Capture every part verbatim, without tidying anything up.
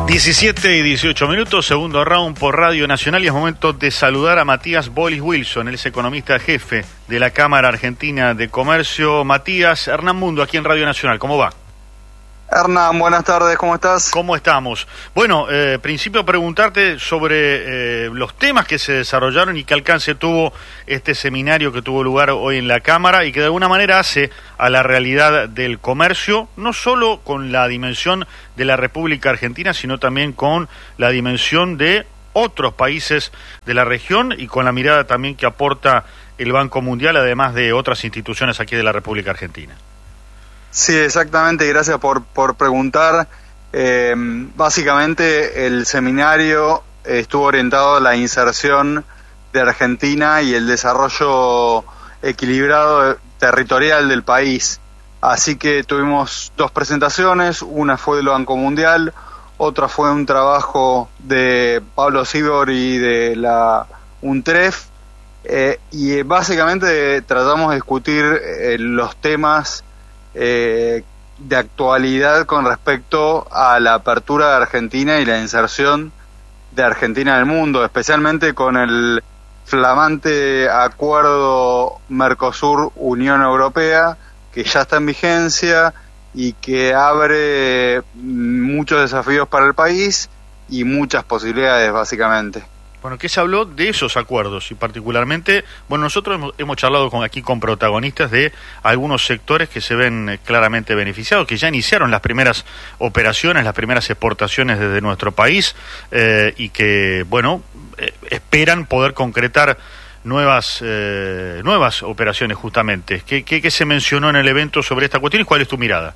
diecisiete y dieciocho minutos, segundo round por Radio Nacional, y es momento de saludar a Matías Bolis Wilson. Él es economista jefe de la Cámara Argentina de Comercio. Matías, Hernán Mundo, aquí en Radio Nacional, ¿cómo va? Hernán, buenas tardes, ¿cómo estás? ¿Cómo estamos? Bueno, eh, principio preguntarte sobre eh, los temas que se desarrollaron y qué alcance tuvo este seminario que tuvo lugar hoy en la Cámara y que de alguna manera hace a la realidad del comercio, no solo con la dimensión de la República Argentina, sino también con la dimensión de otros países de la región y con la mirada también que aporta el Banco Mundial, además de otras instituciones aquí de la República Argentina. Sí, exactamente, gracias por, por preguntar. Eh, básicamente el seminario estuvo orientado a la inserción de Argentina y el desarrollo equilibrado territorial del país. Así que tuvimos dos presentaciones, una fue del Banco Mundial, otra fue un trabajo de Pablo Sibor y de la UNTREF, eh, y básicamente tratamos de discutir eh, los temas Eh, de actualidad con respecto a la apertura de Argentina y la inserción de Argentina en el mundo, especialmente con el flamante acuerdo Mercosur-Unión Europea, que ya está en vigencia y que abre muchos desafíos para el país y muchas posibilidades, básicamente. Bueno, ¿qué se habló de esos acuerdos? Y particularmente, bueno, nosotros hemos, hemos charlado con, aquí con protagonistas de algunos sectores que se ven eh, claramente beneficiados, que ya iniciaron las primeras operaciones, las primeras exportaciones desde nuestro país, eh, y que, bueno, eh, esperan poder concretar nuevas eh, nuevas operaciones justamente. ¿Qué, qué, ¿Qué se mencionó en el evento sobre esta cuestión y cuál es tu mirada?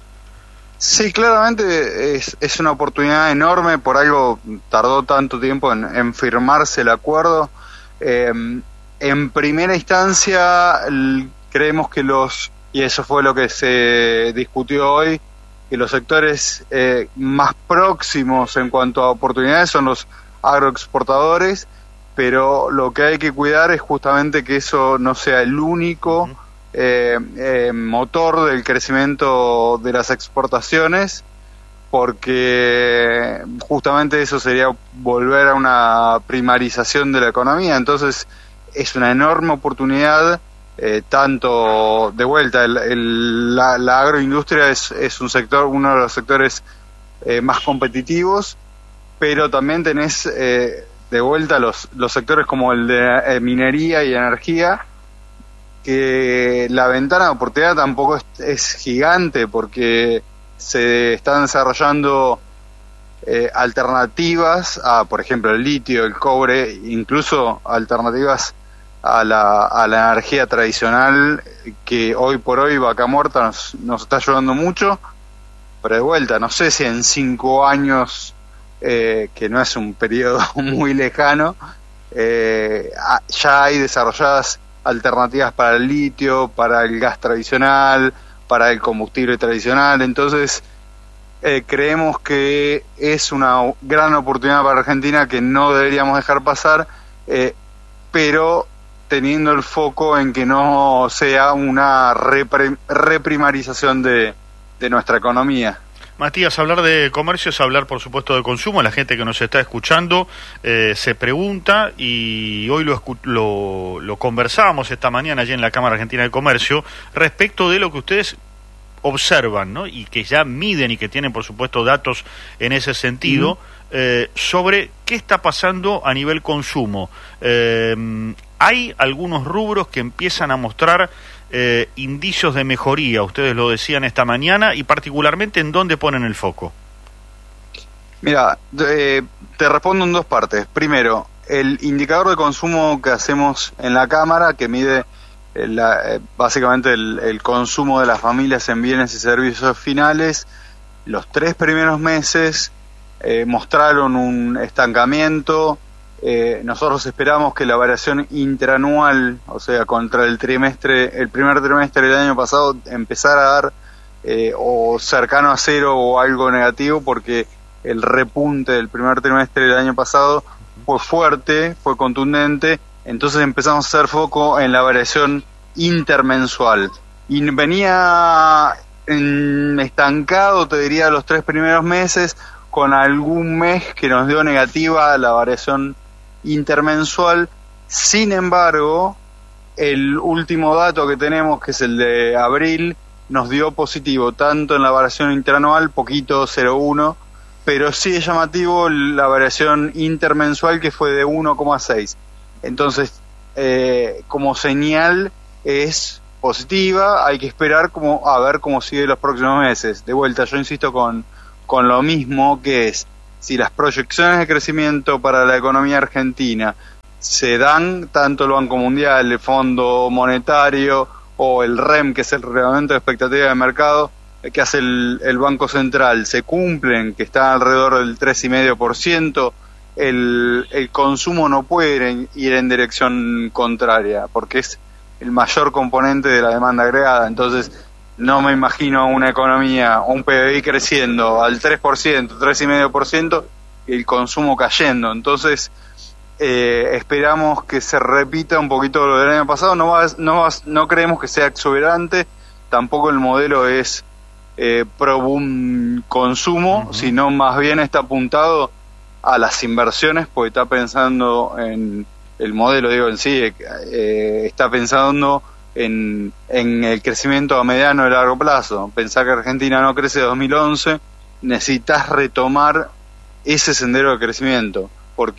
Sí, claramente es, es una oportunidad enorme, por algo tardó tanto tiempo en, en firmarse el acuerdo. Eh, en primera instancia, el, creemos que los, y eso fue lo que se discutió hoy, que los sectores eh, más próximos en cuanto a oportunidades son los agroexportadores, pero lo que hay que cuidar es justamente que eso no sea el único uh-huh. Eh, eh, motor del crecimiento de las exportaciones, porque justamente eso sería volver a una primarización de la economía. Entonces es una enorme oportunidad, eh, tanto de vuelta el, el, la, la agroindustria es, es un sector, uno de los sectores eh, más competitivos, pero también tenés eh, de vuelta los, los sectores como el de eh, minería y energía, que la ventana de oportunidad tampoco es, es gigante, porque se están desarrollando eh, alternativas a, por ejemplo, el litio, el cobre, incluso alternativas a la, a la energía tradicional, que hoy por hoy Vaca Muerta nos, nos está ayudando mucho, pero de vuelta, no sé si en cinco años, eh, que no es un periodo muy lejano, eh, ya hay desarrolladas alternativas para el litio, para el gas tradicional, para el combustible tradicional. Entonces eh, creemos que es una gran oportunidad para Argentina que no deberíamos dejar pasar, eh, pero teniendo el foco en que no sea una repre- reprimarización de, de nuestra economía. Matías, hablar de comercio es hablar, por supuesto, de consumo. La gente que nos está escuchando eh, se pregunta, y hoy lo, lo, lo conversábamos esta mañana allí en la Cámara Argentina de Comercio, respecto de lo que ustedes observan, ¿no? Y que ya miden y que tienen, por supuesto, datos en ese sentido, uh-huh. eh, sobre qué está pasando a nivel consumo. Eh, hay algunos rubros que empiezan a mostrar Eh, indicios de mejoría, ustedes lo decían esta mañana, y particularmente ¿en dónde ponen el foco? Mira, eh, te respondo en dos partes. Primero, el indicador de consumo que hacemos en la Cámara, que mide eh, la, eh, básicamente el, el consumo de las familias en bienes y servicios finales, los tres primeros meses eh, mostraron un estancamiento. Eh, nosotros esperamos que la variación interanual, o sea, contra el trimestre, el primer trimestre del año pasado, empezara a dar eh, o cercano a cero o algo negativo, porque el repunte del primer trimestre del año pasado fue fuerte, fue contundente. Entonces empezamos a hacer foco en la variación intermensual. Y venía en estancado, te diría, los tres primeros meses, con algún mes que nos dio negativa la variación intermensual. Sin embargo, el último dato que tenemos, que es el de abril, nos dio positivo tanto en la variación interanual, poquito, cero coma uno, pero sí es llamativo la variación intermensual, que fue de uno coma seis. Entonces, eh, como señal es positiva, hay que esperar como a ver cómo sigue los próximos meses. De vuelta, yo insisto con, con lo mismo, que es, si las proyecciones de crecimiento para la economía argentina se dan, tanto el Banco Mundial, el Fondo Monetario o el R E M, que es el Reglamento de Expectativa de Mercado, que hace el, el Banco Central, se cumplen, que está alrededor del tres coma cinco por ciento, el, el consumo no puede ir en dirección contraria, porque es el mayor componente de la demanda agregada. Entonces, no me imagino una economía, un P B I creciendo al tres por ciento, tres coma cinco por ciento, y el consumo cayendo. Entonces, eh, esperamos que se repita un poquito lo del año pasado. No, va, no, va, no creemos que sea exuberante, tampoco el modelo es eh, pro boom consumo, uh-huh. sino más bien está apuntado a las inversiones, porque está pensando en el modelo, digo, en sí, eh, está pensando en, en el crecimiento a mediano y largo plazo. Pensar que Argentina no crece dos mil once, necesitas retomar ese sendero de crecimiento,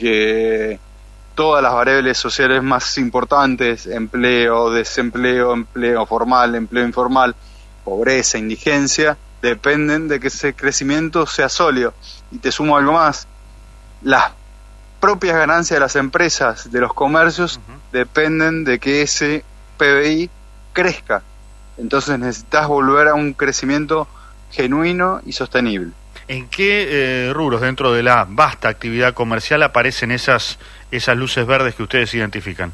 porque todas las variables sociales más importantes, empleo, desempleo, empleo formal, empleo informal, pobreza, indigencia, dependen de que ese crecimiento sea sólido. Y te sumo algo más, las propias ganancias de las empresas, de los comercios, uh-huh. dependen de que ese P B I crezca. Entonces necesitas volver a un crecimiento genuino y sostenible. ¿En qué eh, rubros dentro de la vasta actividad comercial aparecen esas esas luces verdes que ustedes identifican?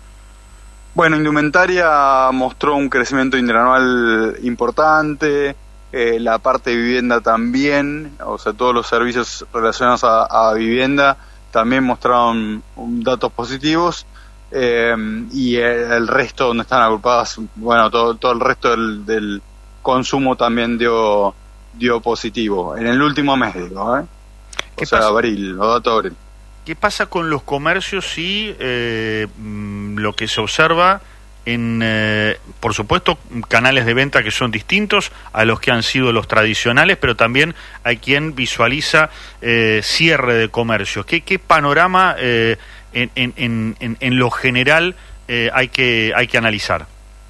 Bueno, indumentaria mostró un crecimiento interanual importante, eh, la parte de vivienda también, o sea, todos los servicios relacionados a, a vivienda también mostraron um, datos positivos, eh, y el, el resto donde están agrupadas, bueno, todo, todo el resto del, del consumo también dio dio positivo, en el último mes, digo, ¿eh? O sea, pasa? abril, los datos de abril. ¿Qué pasa con los comercios y eh, lo que se observa en, eh, por supuesto, canales de venta que son distintos a los que han sido los tradicionales, pero también hay quien visualiza eh, cierre de comercios? ¿Qué, qué panorama eh, en, en, en, en lo general eh, hay que hay que analizar?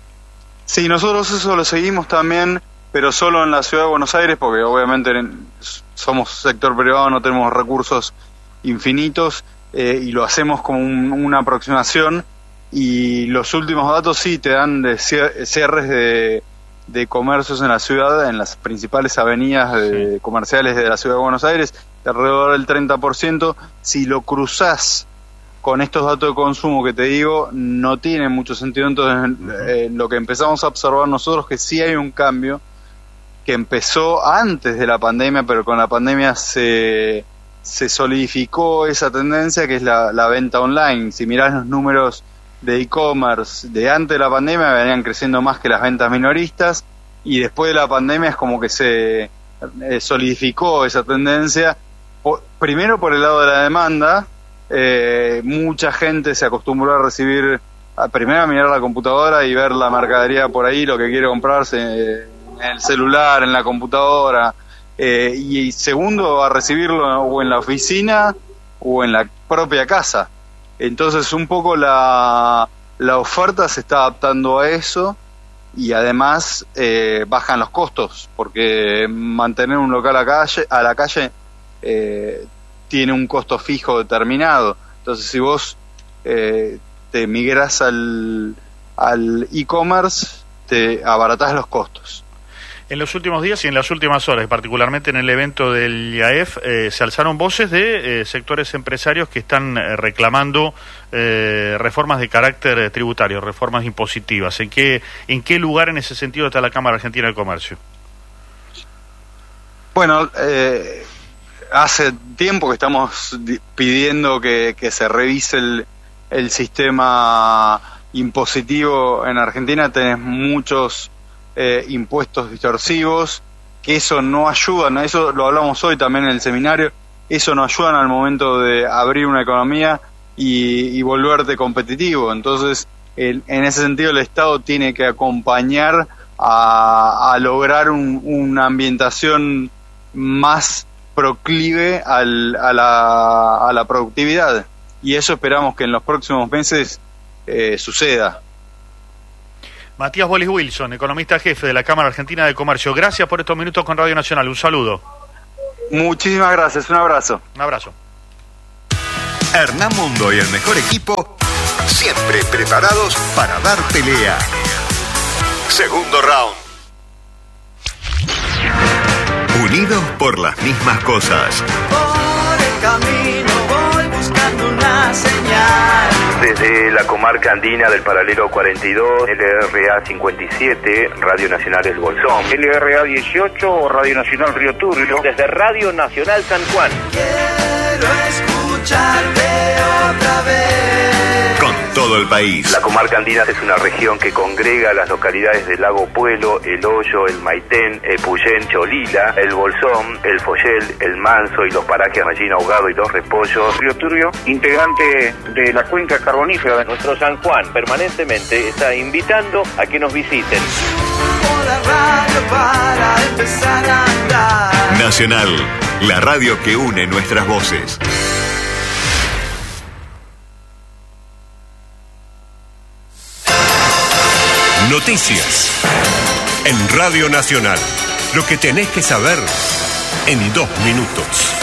Sí, nosotros eso lo seguimos también, pero solo en la ciudad de Buenos Aires, porque obviamente somos sector privado, no tenemos recursos infinitos, eh, y lo hacemos como un, una aproximación, y los últimos datos sí te dan de cierres de, de comercios en la ciudad, en las principales avenidas de, comerciales de la ciudad de Buenos Aires, de alrededor del treinta por ciento. Si lo cruzás con estos datos de consumo que te digo, no tiene mucho sentido. Entonces, eh, lo que empezamos a observar nosotros, que sí hay un cambio, que empezó antes de la pandemia, pero con la pandemia se, se solidificó esa tendencia, que es la, la venta online. Si mirás los números de e-commerce de antes de la pandemia, venían creciendo más que las ventas minoristas, y después de la pandemia es como que se eh, solidificó esa tendencia, por, primero por el lado de la demanda. Eh, mucha gente se acostumbró a recibir, a, primero a mirar la computadora y ver la mercadería por ahí, lo que quiere comprarse, eh, en el celular, en la computadora, eh, y segundo, a recibirlo o en la oficina o en la propia casa. Entonces un poco la, la oferta se está adaptando a eso, y además eh, bajan los costos, porque mantener un local a, calle, a la calle eh, tiene un costo fijo determinado. Entonces si vos eh, te migrás al, al e-commerce, te abaratás los costos. En los últimos días y en las últimas horas, particularmente en el evento del I A E F, eh, se alzaron voces de eh, sectores empresarios que están eh, reclamando eh, reformas de carácter tributario, reformas impositivas. ¿En qué, en qué lugar en ese sentido está la Cámara Argentina de Comercio? Bueno, eh, hace tiempo que estamos pidiendo que, que se revise el, el sistema impositivo en Argentina. Tenés muchos Eh, impuestos distorsivos, que eso no ayuda, ¿no? Eso lo hablamos hoy también en el seminario, eso no ayuda al momento de abrir una economía y, y volverte competitivo. Entonces, el, en ese sentido el Estado tiene que acompañar a, a lograr un, una ambientación más proclive al, a, la, a la productividad, y eso esperamos que en los próximos meses eh, suceda. Matías Bolis Wilson, economista jefe de la Cámara Argentina de Comercio, gracias por estos minutos con Radio Nacional, un saludo. Muchísimas gracias, un abrazo. Un abrazo. Hernán Mundo y el mejor equipo, siempre preparados para dar pelea. Segundo round. Unidos por las mismas cosas. Por el camino voy buscando una señal. Desde la comarca andina del paralelo cuarenta y dos, L R A cincuenta y siete, Radio Nacional El Bolsón. L R A dieciocho, Radio Nacional Río Turbio. Desde Radio Nacional San Juan. Quiero escucharte otra vez. Con todo el país. La comarca andina es una región que congrega las localidades del Lago Puelo, El Hoyo, El Maitén, El Puyén, Cholila, El Bolsón, El Follel, El Manso y los parajes Mallín Ahogado y Los Repollos. Río Turbio, integrante de la cuenca carbonífera de nuestro San Juan, permanentemente está invitando a que nos visiten. Subo la radio para empezar a andar. Nacional, la radio que une nuestras voces. Noticias en Radio Nacional. Lo que tenés que saber en dos minutos.